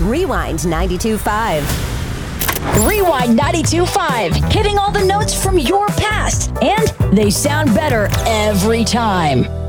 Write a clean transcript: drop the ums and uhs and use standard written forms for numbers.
Rewind 92.5. Rewind 92.5, hitting all the notes from your past, and they sound better every time.